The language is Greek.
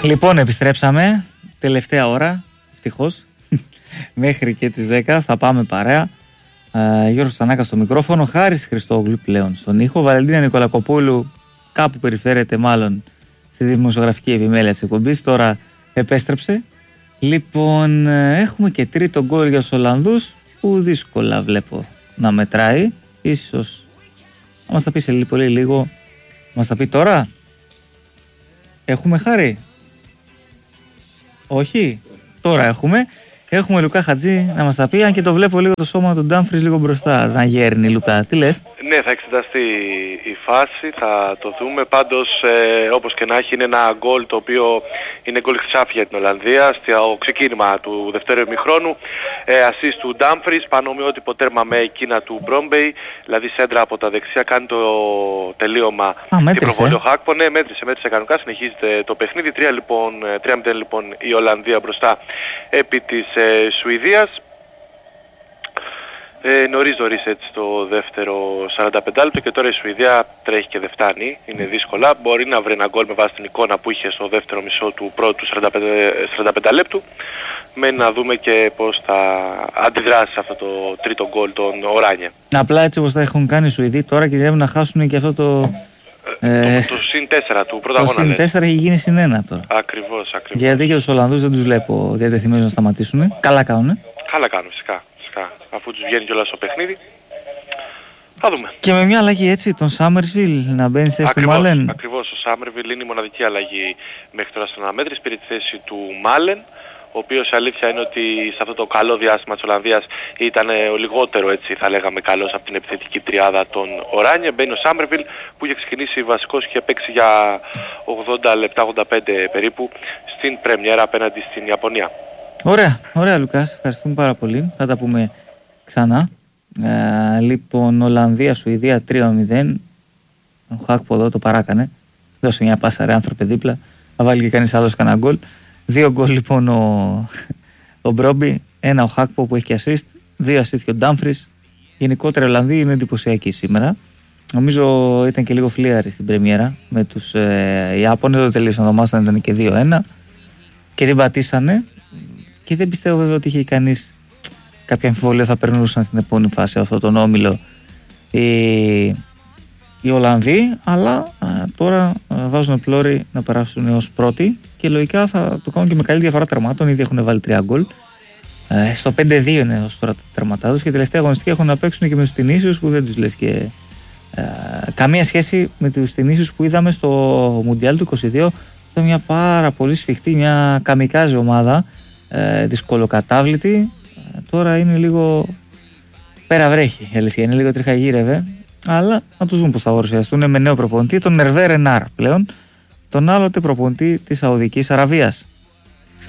Λοιπόν, επιστρέψαμε. Τελευταία ώρα, ευτυχώς. Μέχρι και τις 10 θα πάμε παρέα. Γιώργος Στανάκας στο μικρόφωνο, Χάρης Χριστόγλου πλέον στον ήχο, Βαλεντίνα Νικολακοπούλου κάπου περιφέρεται μάλλον στη δημοσιογραφική επιμέλεια της εκπομπής, τώρα επέστρεψε. Λοιπόν, έχουμε και τρίτο γκολ για τους Ολλανδούς που δύσκολα βλέπω να μετράει. Ίσως να μας τα πει σε πολύ λίγο, μας τα πει τώρα. Έχουμε, Χάρη? Όχι, τώρα έχουμε. Έχουμε Λουκά Χατζή να μας τα πει, αν και το βλέπω λίγο το σώμα του Ντάμφρις λίγο μπροστά να γέρνει. Λουκά, τι λες? Ναι, θα εξεταστεί η φάση, θα το δούμε. Πάντως, όπως και να έχει, είναι ένα γκολ το οποίο είναι γκολ χρυσάφι για την Ολλανδία. Στο ξεκίνημα του δεύτερου ημιχρόνου, ασίστ του Ντάμφρις, πανομοιότυπο τέρμα με εκείνα του Μπρόμπεϊ, δηλαδή σέντρα από τα δεξιά, κάνει το τελείωμα και προβολή ο Χάκπο. Ναι, μέτρησε κανονικά, συνεχίζεται το παιχνίδι. 3-0 λοιπόν η Ολλανδία μπροστά επί της Σουηδίας. Νωρίς έτσι το δεύτερο 45 λεπτό και τώρα η Σουηδία τρέχει και δεν φτάνει, είναι δύσκολα. Μπορεί να βρει ένα γκολ με βάση την εικόνα που είχε στο δεύτερο μισό του πρώτου 45 λεπτού. Μένει να δούμε και πώς θα αντιδράσει αυτό το τρίτο γκολ των Οράνια. Απλά έτσι όπως θα έχουν κάνει οι Σουηδοί τώρα, και να χάσουν και αυτό το συν 4 του πρώτα αγώνα. Το συν 4 έχει γίνει συν 1 τώρα. Ακριβώς. Γιατί και τους Ολλανδούς δεν τους βλέπω διατεθειμένους να σταματήσουν. Καλά κάνουνε. Καλά κάνουν φυσικά. Αφού τους βγαίνει κιόλας στο παιχνίδι. Θα δούμε. Και με μια αλλαγή έτσι, τον Σάμερσβιλ να μπαίνει σε θέση του Μάλεν. Ακριβώς, ο Σάμερσβιλ είναι η μοναδική αλλαγή μέχρι τώρα στην αναμέτρηση. Πήρε τη θέση του Μάλεν, ο οποίος αλήθεια είναι ότι σε αυτό το καλό διάστημα της Ολλανδίας ήταν ο λιγότερο, έτσι θα λέγαμε, καλός από την επιθετική τριάδα των Οράνια. Μπαίνει ο Σάμερσβιλ που είχε ξεκινήσει βασικός και είχε παίξει για 80 λεπτά, 85 περίπου, στην πρεμιέρα απέναντι στην Ιαπωνία. Ωραία Λουκάς, ευχαριστούμε πάρα πολύ. Θα τα πούμε ξανά. Λοιπόν, Ολλανδία, Σουηδία 3-0. Ο Χάκπο εδώ το παράκανε. Δώσε μια πάσα ρε άνθρωπε δίπλα. Θα βάλει και κανείς άλλος κανένα γκολ. 2 γκολ λοιπόν ο Μπρόμπι. 1 ο Χάκπο που έχει και assist. 2 assist και ο Ντάμφρις. Γενικότερα οι Ολλανδοί είναι εντυπωσιακοί σήμερα. Νομίζω ήταν και λίγο φλίαροι στην πρεμιέρα με τους Ιάπωνες. Το τελείωσαν το μάτς, ήταν και 2-1 και την πατήσανε. Και δεν πιστεύω βέβαια ότι είχε κανείς κάποια αμφιβολία θα περνούσαν στην επόμενη φάση αυτόν τον όμιλο οι Ολλανδοί, αλλά τώρα βάζουν πλώρη να περάσουν ως πρώτοι και λογικά θα το κάνουν και με καλή διαφορά τερμάτων. Ήδη έχουν βάλει 3 γκολ. Στο 5-2 είναι ως τώρα τερματάδος και τελευταία αγωνιστική έχουν να παίξουν και με τους Τινήσιους που δεν τους λες και καμία σχέση με τους Τινήσιους που είδαμε στο Μουντιάλ του 22. Ήταν μια πάρα πολύ σφιχτή, μια καμικάζη ομάδα, δυσκολοκατάβλητη. Τώρα είναι λίγο πέρα βρέχει η αλήθεια, είναι λίγο τριχαγύρευε, αλλά να τους δούμε πώς θα παρουσιαστούν με νέο προπονητή, τον Ερβέ Ρενάρ πλέον, τον άλλοτε προπονητή της Σαουδικής Αραβίας.